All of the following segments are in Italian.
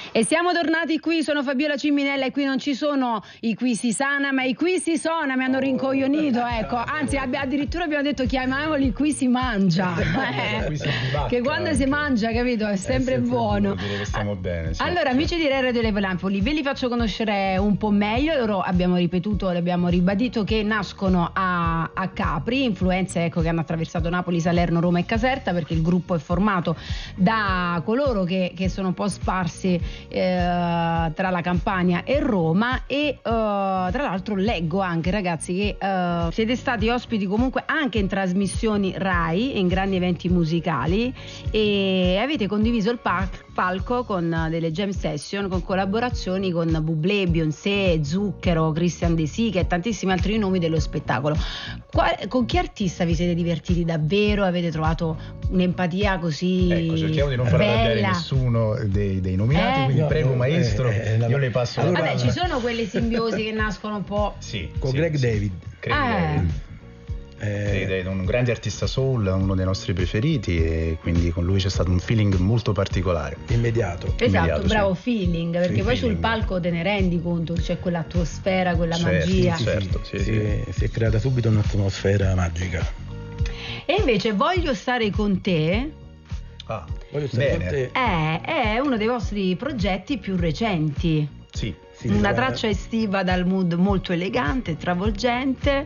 E siamo tornati qui, sono Fabiola Ciminella e qui non ci sono i qui si sana, ma i qui si sona, mi hanno rincoglionito, ecco. Anzi, addirittura abbiamo detto chiamiamoli qui si mangia. Qui si bivacca, che quando si mangia, capito, è sempre buono. Direi che stiamo bene. Sì, allora, amici di Radio Levo Napoli, ve li faccio conoscere un po' meglio. Loro abbiamo ribadito che nascono a Capri, influenze ecco che hanno attraversato Napoli, Salerno, Roma e Caserta, perché il gruppo è formato da coloro che sono un po' sparsi tra la Campania e Roma e tra l'altro leggo anche, ragazzi, che siete stati ospiti comunque anche in trasmissioni Rai e in grandi eventi musicali e avete condiviso il palco con delle jam session con collaborazioni con Bublé, Beyoncé, Zucchero, Christian De Sica e tantissimi altri nomi dello spettacolo. Con che artista vi siete divertiti davvero? Avete trovato un'empatia così ecco, cerchiamo di non far arrabbiare nessuno dei nominati, quindi prego maestro, io le passo allora, vabbè, ci sono quelle simbiosi che nascono un po'. Sì, con Greg David. David. È un grande artista soul, uno dei nostri preferiti e quindi con lui c'è stato un feeling molto particolare. Immediato. Esatto, bravo, sì. Feeling, perché sì, poi feeling. Sul palco te ne rendi conto, c'è quell'atmosfera, quella magia. Certo, sì. Si è creata subito un'atmosfera magica. E invece Voglio stare con te. Voglio stare con te. È uno dei vostri progetti più recenti. Sì. Una traccia estiva dal mood molto elegante, travolgente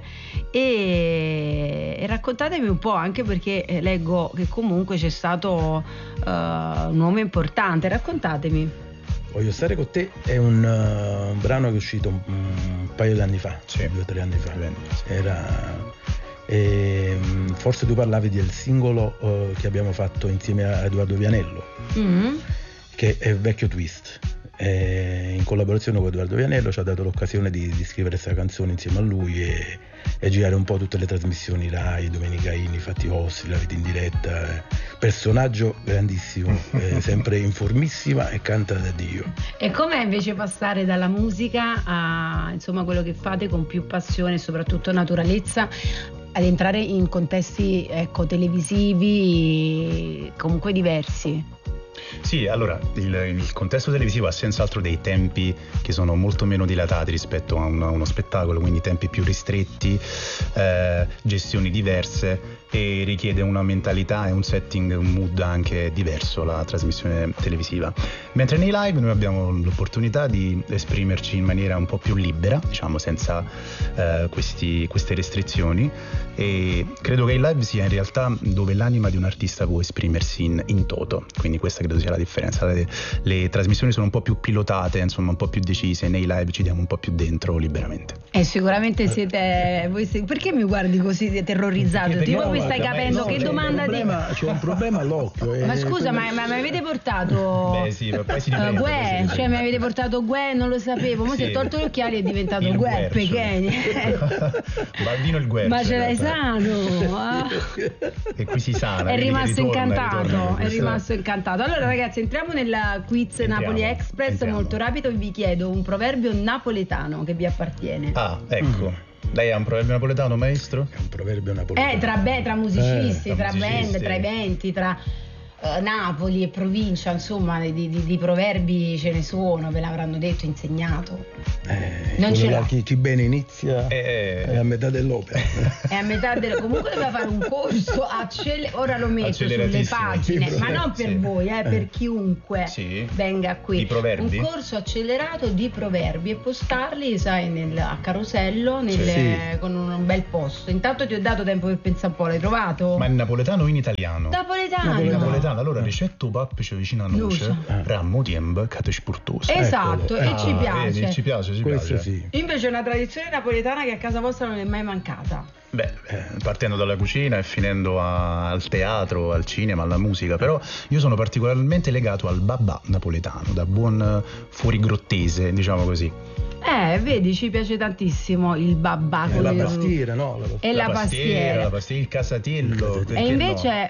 e raccontatemi un po', anche perché leggo che comunque c'è stato un nome importante, raccontatemi. Voglio stare con te è un brano che è uscito un paio di anni fa, 2 o 3 anni fa. Forse tu parlavi del singolo che abbiamo fatto insieme a Edoardo Vianello, che è Vecchio Twist. In collaborazione con Edoardo Vianello ci ha dato l'occasione di scrivere questa canzone insieme a lui e girare un po' tutte le trasmissioni Rai, Domenicaini, Fatti Vostri, La Vita in Diretta. Personaggio grandissimo, sempre in formissima e canta da Dio. E com'è invece passare dalla musica a insomma quello che fate con più passione e soprattutto naturalezza ad entrare in contesti televisivi comunque diversi? Sì, allora il contesto televisivo ha senz'altro dei tempi che sono molto meno dilatati rispetto a uno spettacolo, quindi tempi più ristretti, gestioni diverse e richiede una mentalità e un setting, un mood anche diverso la trasmissione televisiva. Mentre nei live noi abbiamo l'opportunità di esprimerci in maniera un po' più libera, diciamo senza queste restrizioni, e credo che il live sia in realtà dove l'anima di un artista può esprimersi in toto, quindi questa credo sia la differenza. Le trasmissioni sono un po' più pilotate, insomma un po' più decise, nei live ci diamo un po' più dentro liberamente. E sicuramente siete perché mi guardi così terrorizzato? Tipo mi stai capendo che domanda c'è un problema all'occhio. Ma scusa, ma mi avete portato Beh sì, ma poi si riprende, Gue, cioè mi avete portato Gue, non lo sapevo, ma si è tolto gli occhiali e è diventato Gue Pechegni. Baldino il Guercio. Ma ce l'hai sano? E qui si sana. È rimasto incantato, ritorna. è rimasto incantato. Allora ragazzi, entriamo nel quiz Napoli Express, molto rapido, e vi chiedo un proverbio napoletano che vi appartiene. Ah, ecco. Lei ha un proverbio napoletano, maestro? È un proverbio napoletano. Tra musicisti, tra band, tra eventi, tra Napoli e provincia, insomma, di proverbi ce ne sono, ve l'avranno detto, insegnato. Non ce l'ha. Chi bene inizia è a metà dell'opera. È a metà comunque doveva fare un corso ora lo metto sulle pagine, ma non per voi, per chiunque venga qui. Di proverbi? Un corso accelerato di proverbi e postarli, sai, a carosello con un bel posto. Intanto ti ho dato tempo per pensare un po', l'hai trovato? Ma in napoletano o in italiano? Napoletano. Allora ricetto pappice vicino a noce, rammo tiemb cate spurtoso. Esatto, e ci piace. Vedi, ci piace. Sì. Invece è una tradizione napoletana che a casa vostra non è mai mancata. Beh, partendo dalla cucina e finendo al teatro, al cinema, alla musica, però io sono particolarmente legato al babà napoletano, da buon fuorigrottese, diciamo così. Vedi, ci piace tantissimo il babà. La pastiera, no? La pastiera, il casatiello. E invece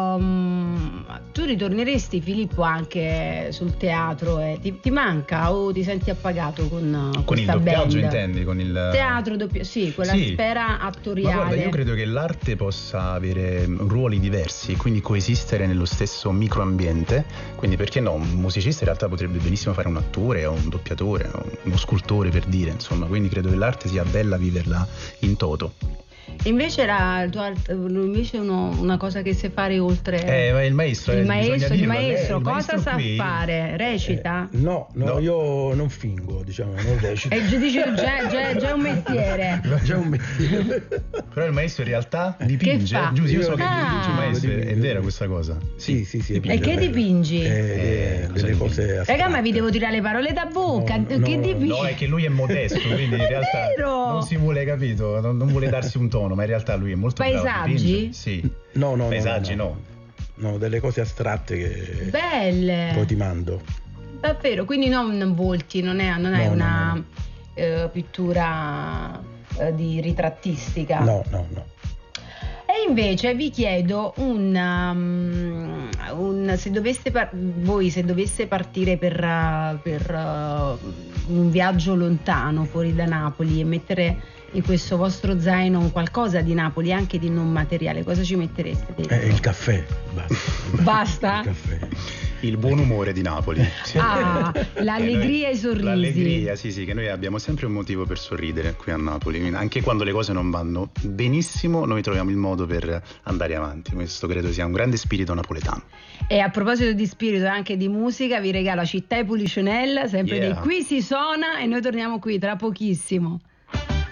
tu ritorneresti, Filippo, anche sul teatro? Ti manca o ti senti appagato con il doppiaggio, band? intendi? Con il teatro doppio, sì, quella sfera attoriale. essenziale. Ma guarda, io credo che l'arte possa avere ruoli diversi e quindi coesistere nello stesso microambiente, quindi perché no, un musicista in realtà potrebbe benissimo fare un attore o un doppiatore o uno scultore, per dire, insomma, quindi credo che l'arte sia bella viverla in toto. Invece invece una cosa che sai fare oltre il maestro, il maestro cosa sa qui fare? Recita? No, io non fingo, diciamo, non recito. E dice già un mestiere. Già un mestiere. Però il maestro in realtà dipinge. Giusto, io so che dipinge il maestro, è vera questa cosa. Sì. E che dipingi? Delle cose astratte. Raga, ma vi devo tirare le parole da bocca. No, che dipingi? No, è che lui è modesto, quindi in realtà non si vuole, capito, non vuole darsi un tono, ma in realtà lui è molto bravo a dipingere. Sì. No. Paesaggi no. No, delle cose astratte che belle. poi ti mando. Davvero, quindi non volti, non è una pittura di ritrattistica. No. E invece vi chiedo se doveste partire per un viaggio lontano fuori da Napoli e mettere in questo vostro zaino un qualcosa di Napoli, anche di non materiale, cosa ci mettereste? Il caffè, basta? Il caffè. Il buon umore di Napoli. L'allegria e i sorrisi. L'allegria, sì, che noi abbiamo sempre un motivo per sorridere qui a Napoli, anche quando le cose non vanno benissimo noi troviamo il modo per andare avanti. Questo credo sia un grande spirito napoletano. E a proposito di spirito e anche di musica, vi regalo Città e Policionella, sempre di Qui si suona, e noi torniamo qui tra pochissimo.